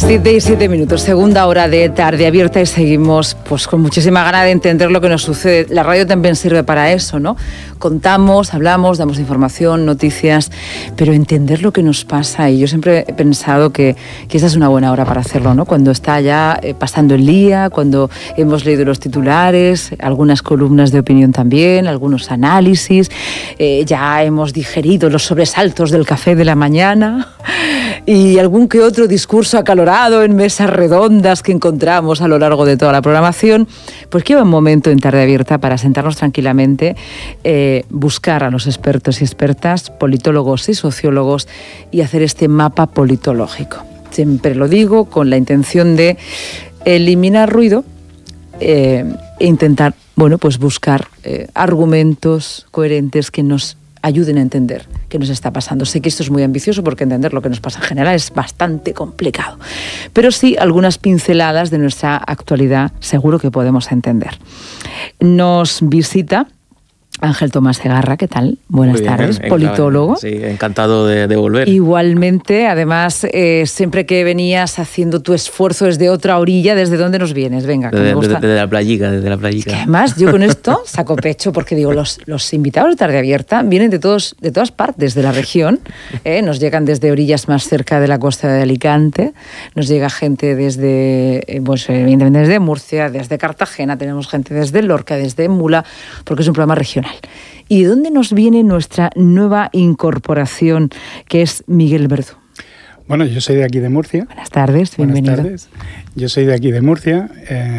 7 minutos, segunda hora de Tarde Abierta y seguimos pues con muchísima gana de entender lo que nos sucede. La radio también sirve para eso, ¿no? Contamos, hablamos, damos información, noticias, pero entender lo que nos pasa. Y yo siempre he pensado que esta es una buena hora para hacerlo, ¿no? Cuando está ya pasando el día, cuando hemos leído los titulares, algunas columnas de opinión también, algunos análisis, ya hemos digerido los sobresaltos del café de la mañana y algún que otro discurso acalorado en mesas redondas que encontramos a lo largo de toda la programación, pues qué buen momento en Tarde Abierta para sentarnos tranquilamente, buscar a los expertos y expertas, politólogos y sociólogos y hacer este mapa politológico. Siempre lo digo con la intención de eliminar ruido e intentar, bueno, pues buscar argumentos coherentes que nos ayuden a entender qué nos está pasando. Sé que esto es muy ambicioso porque entender lo que nos pasa en general es bastante complicado, pero sí algunas pinceladas de nuestra actualidad seguro que podemos entender. Nos visita Ángel Tomás Segarra, ¿qué tal? Buenas tardes, politólogo. Sí, encantado de volver. Igualmente, además, siempre que venías haciendo tu esfuerzo desde otra orilla, ¿desde dónde nos vienes? Venga, que me gusta. Desde la playica, Es que además, yo con esto saco pecho porque digo, los invitados de Tarde Abierta vienen de todas partes de la región, nos llegan desde orillas más cerca de la costa de Alicante, nos llega gente desde, pues evidentemente desde Murcia, desde Cartagena, tenemos gente desde Lorca, desde Mula, porque es un programa regional. ¿Y de dónde nos viene nuestra nueva incorporación, que es Miguel Verdú? Bueno, yo soy de aquí de Murcia. Buenas tardes, bienvenido. Buenas tardes. Yo soy de aquí de Murcia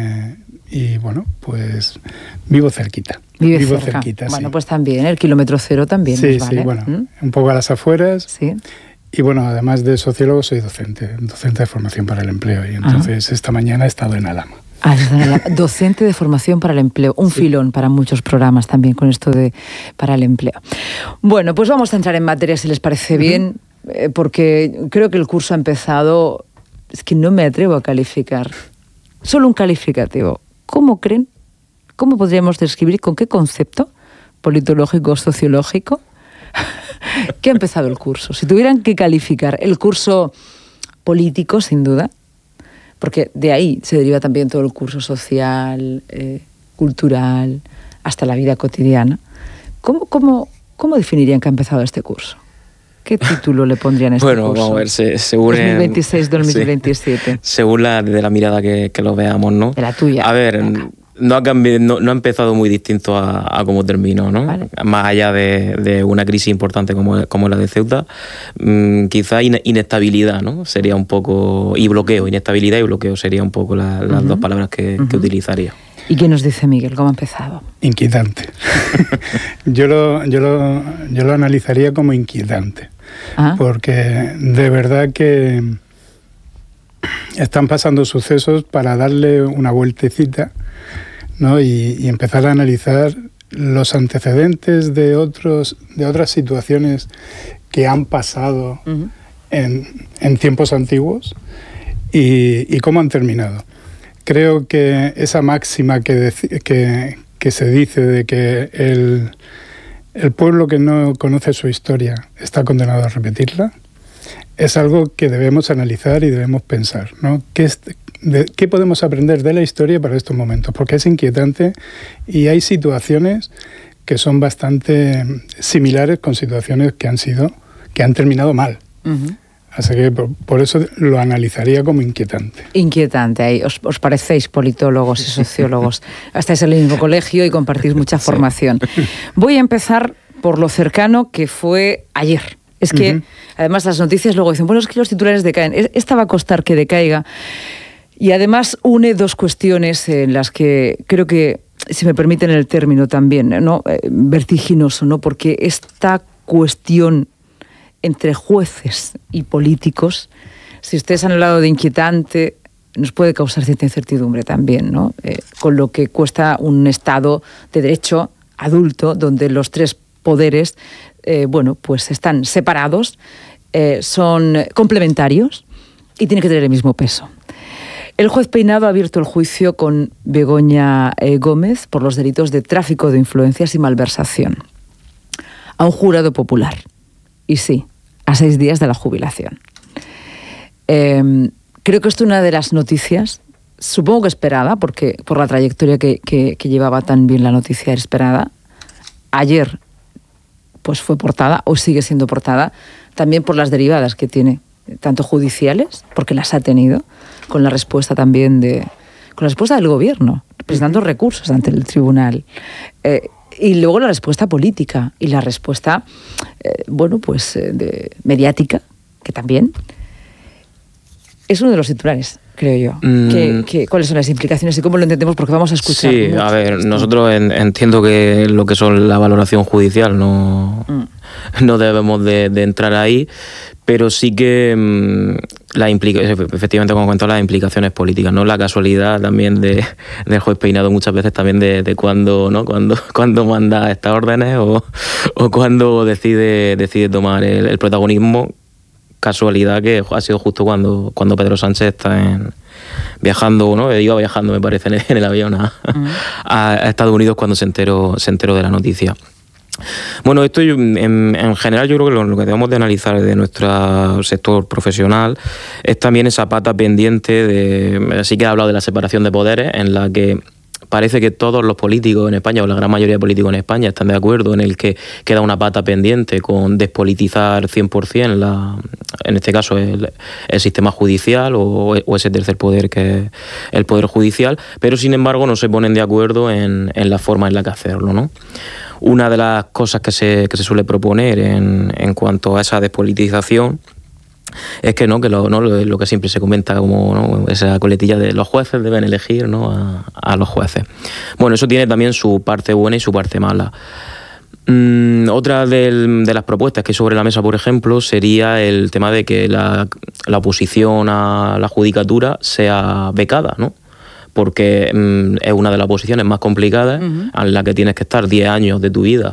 y, bueno, pues vivo cerquita. Vivo cerquita, bueno, sí. Pues también, el kilómetro cero también sí, nos vale. Sí, bueno, un poco a las afueras. Sí. Y, bueno, además de sociólogo, soy docente de formación para el empleo. Y entonces esta mañana he estado en Alhama. Docente de formación para el empleo, un filón para muchos programas también con esto de para el empleo. Bueno, pues vamos a entrar en materia si les parece bien, porque creo que el curso ha empezado, es que no me atrevo a calificar, solo un calificativo. ¿Cómo creen? ¿Cómo podríamos describir con qué concepto politológico, sociológico que ha empezado el curso? Si tuvieran que calificar el curso político, sin duda, porque de ahí se deriva también todo el curso social, cultural, hasta la vida cotidiana. ¿Cómo definirían que ha empezado este curso? ¿Qué título le pondrían a este curso? Bueno, vamos a ver, según 2026-2027. Sí, según de la mirada que lo veamos, ¿no? De la tuya. A ver, no ha cambiado, no ha empezado muy distinto a cómo terminó, ¿no? Vale. Más allá de una crisis importante como la de Ceuta, quizá inestabilidad, ¿no? Sería un poco, y bloqueo, inestabilidad y bloqueo sería un poco las dos palabras que utilizaría. ¿Y qué nos dice Miguel? ¿Cómo ha empezado? Inquietante. yo lo analizaría como inquietante, porque de verdad que están pasando sucesos para darle una vueltecita, ¿no? Y empezar a analizar los antecedentes de otras situaciones que han pasado en tiempos antiguos y cómo han terminado. Creo que esa máxima que se dice de que el pueblo que no conoce su historia está condenado a repetirla, es algo que debemos analizar y debemos pensar, ¿no? ¿Qué podemos aprender de la historia para estos momentos? Porque es inquietante y hay situaciones que son bastante similares con situaciones que han terminado mal. Así que por eso lo analizaría como inquietante. Inquietante, ahí os parecéis politólogos y sociólogos. Estáis en el mismo colegio y compartís mucha formación. Voy a empezar por lo cercano que fue ayer. Es que, además, las noticias luego dicen, bueno, es que los titulares decaen. Esta va a costar que decaiga. Y además une dos cuestiones en las que creo que, si me permiten el término también, ¿no? Vertiginoso, ¿no? Porque esta cuestión entre jueces y políticos, si ustedes han hablado de inquietante, nos puede causar cierta incertidumbre también, ¿no? Con lo que cuesta un Estado de derecho adulto, donde los tres poderes, bueno, pues están separados, son complementarios y tienen que tener el mismo peso. El juez Peinado ha abierto el juicio con Begoña Gómez por los delitos de tráfico de influencias y malversación a un jurado popular. Y sí, a 6 días de la jubilación. ¿Qué Creo que esto es una de las noticias, supongo que esperada, porque por la trayectoria que llevaba tan bien la noticia, era esperada. Ayer pues fue portada, hoy sigue siendo portada, también por las derivadas que tiene, tanto judiciales, porque las ha tenido, con la respuesta también con la respuesta del gobierno, presentando recursos ante el tribunal. Y luego la respuesta política y la respuesta, mediática, que también es uno de los titulares, creo yo. ¿Cuáles son las implicaciones y cómo lo entendemos? Porque vamos a escuchar. Sí, a ver, nosotros entiendo que lo que son la valoración judicial no debemos de entrar ahí, pero sí que efectivamente, como comentaba, las implicaciones políticas, no la casualidad también del juez Peinado muchas veces también de cuándo, ¿no? cuando manda estas órdenes o cuando decide tomar el protagonismo. Casualidad que ha sido justo cuando Pedro Sánchez está viajando, ¿no? Iba viajando, me parece, en el avión a Estados Unidos cuando se enteró de la noticia. Bueno, esto en general yo creo que lo que debemos de analizar de nuestro sector profesional es también esa pata pendiente sí que he hablado de la separación de poderes, en la que parece que todos los políticos en España, o la gran mayoría de políticos en España, están de acuerdo en el que queda una pata pendiente con despolitizar 100% en este caso el sistema judicial o ese tercer poder que es el Poder Judicial, pero sin embargo no se ponen de acuerdo en la forma en la que hacerlo, ¿no? Una de las cosas que se suele proponer en cuanto a esa despolitización es que lo que siempre se comenta como, ¿no?, esa coletilla de los jueces deben elegir, ¿no?, a los jueces. Bueno, eso tiene también su parte buena y su parte mala. Otra de las propuestas que hay sobre la mesa, por ejemplo, sería el tema de que la oposición a la judicatura sea becada, ¿no? Porque es una de las posiciones más complicadas, en la que tienes que estar 10 años de tu vida